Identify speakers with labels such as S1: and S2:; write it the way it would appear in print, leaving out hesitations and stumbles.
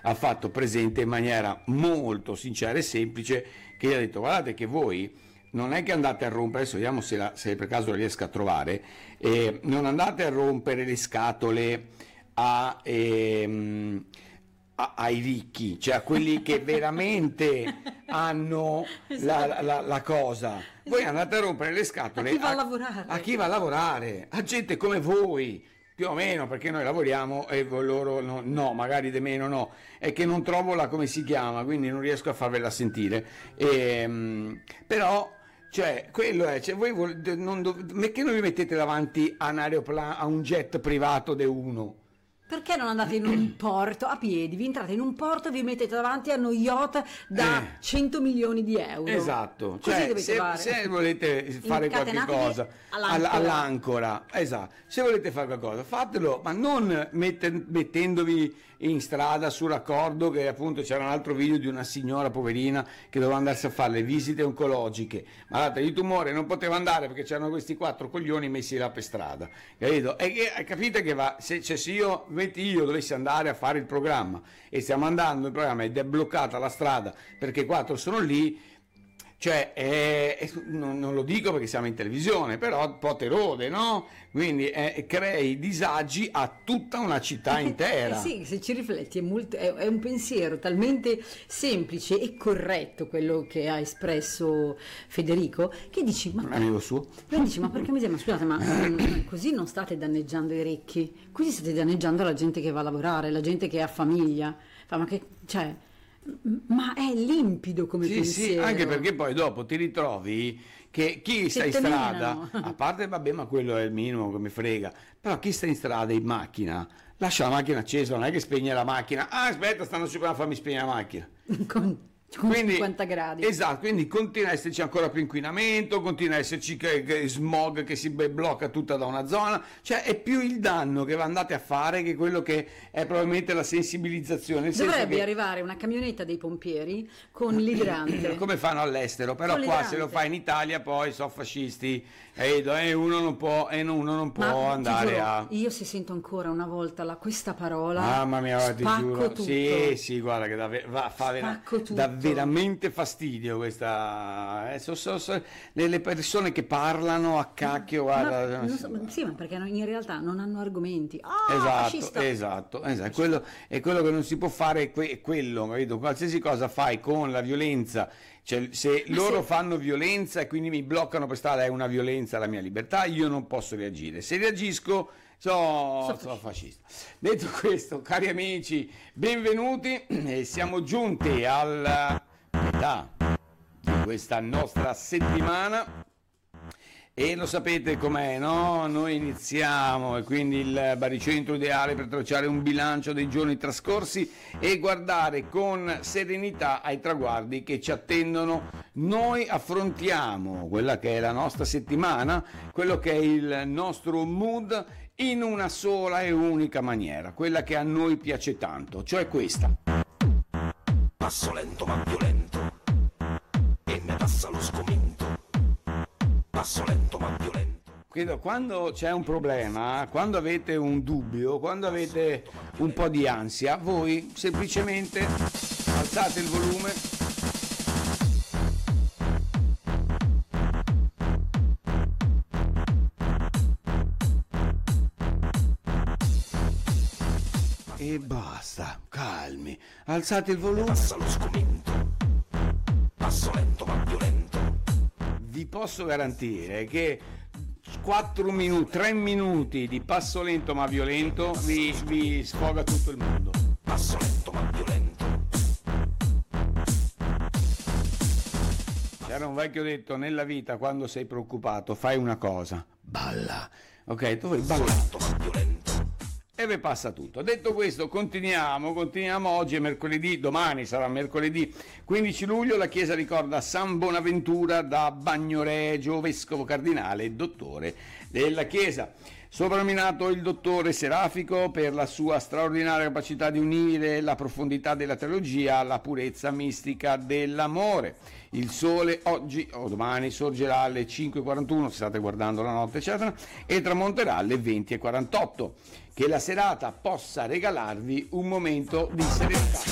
S1: ha fatto presente in maniera molto sincera e semplice, che gli ha detto: guardate che voi non è che andate a rompere, adesso vediamo se per caso la riesco a trovare, non andate a rompere le scatole ai ricchi, cioè a quelli che veramente hanno la cosa. Voi andate a rompere le scatole a chi va a lavorare, a gente come voi, più o meno, perché noi lavoriamo e loro no, magari di meno no, è che non trovo la come si chiama, quindi non riesco a farvela sentire, però cioè quello è, cioè, voi perché non vi mettete davanti a a un jet privato di uno?
S2: Perché non andate in un porto a piedi? Vi entrate in un porto e vi mettete davanti a uno yacht da 100 milioni di euro.
S1: Esatto,
S2: così
S1: cioè,
S2: dovete fare.
S1: Se volete fare qualche cosa all'ancora, esatto, se volete fare qualcosa fatelo, ma non mettendovi in strada su raccordo, che appunto c'era un altro video di una signora poverina che doveva andarsi a fare le visite oncologiche, malata di tumore, non poteva andare perché c'erano questi 4 coglioni messi là per strada, capito? E capite che se io dovessi andare a fare il programma e stiamo andando il programma ed è bloccata la strada perché 4 sono lì, cioè non lo dico perché siamo in televisione, però un po' te rode, no? Quindi crei disagi a tutta una città intera.
S2: Sì, se ci rifletti è un pensiero talmente semplice e corretto quello che ha espresso Federico, che dici, ma
S1: amico suo,
S2: ma perché mi sembra, scusate, ma così non state danneggiando i ricchi, così state danneggiando la gente che va a lavorare, la gente che ha famiglia, ma è limpido come pensiero.
S1: Sì, anche perché poi dopo ti ritrovi che chi sta in strada, a parte vabbè, ma quello è il minimo che mi frega, però chi sta in strada in macchina lascia la macchina accesa, non è che spegne la macchina, aspetta, stanno su a farmi spegnere la macchina
S2: quindi, 50 gradi.
S1: Esatto, quindi continua a esserci ancora più inquinamento, continua a esserci smog che si blocca tutta da una zona, cioè è più il danno che andate a fare che quello che è probabilmente la sensibilizzazione.
S2: Dovrebbe arrivare una camionetta dei pompieri con l'idrante.
S1: Come fanno all'estero, però qua se lo fa in Italia poi sono fascisti e uno non può andare a...
S2: Io se sento ancora una volta questa parola,
S1: mamma mia, ti giuro,
S2: tutto.
S1: Sì, guarda che fa veramente fastidio questa, le persone che parlano a cacchio, guarda.
S2: Sì, ma perché in realtà non hanno argomenti.
S1: Esatto, quello che non si può fare è quello, capito? Qualsiasi cosa fai con la violenza, cioè se loro fanno violenza e quindi mi bloccano per strada, è una violenza alla mia libertà, io non posso reagire, se reagisco sono fascista. Detto questo, cari amici, benvenuti, siamo giunti alla metà di questa nostra settimana e lo sapete com'è, no? Noi iniziamo e quindi il baricentro ideale per tracciare un bilancio dei giorni trascorsi e guardare con serenità ai traguardi che ci attendono. Noi affrontiamo quella che è la nostra settimana, quello che è il nostro mood in una sola e unica maniera, quella che a noi piace tanto, cioè questa.
S3: Passo lento ma violento e mi passa lo sgomento. Passo lento ma violento.
S1: Quando c'è un problema, quando avete un dubbio, quando avete un po' di ansia, voi semplicemente alzate il volume e basta, calmi, alzate il volume.
S3: Passa lo sgomento, passo lento ma violento.
S1: Vi posso garantire che 3 minuti di passo lento ma violento vi sfoga tutto il mondo.
S3: Passo lento ma violento.
S1: C'era un vecchio detto: nella vita quando sei preoccupato fai una cosa, balla, ok? Tu fai ballato
S3: ma violento.
S1: e vi passa tutto. Detto questo, continuiamo. Oggi è mercoledì, domani sarà mercoledì 15 luglio. La Chiesa ricorda San Bonaventura da Bagnoregio, vescovo cardinale e dottore della Chiesa. Soprannominato il dottore serafico per la sua straordinaria capacità di unire la profondità della teologia alla purezza mistica dell'amore. Il sole oggi o domani sorgerà alle 5:41, se state guardando la notte eccetera, e tramonterà alle 20:48. Che la serata possa regalarvi un momento di serenità.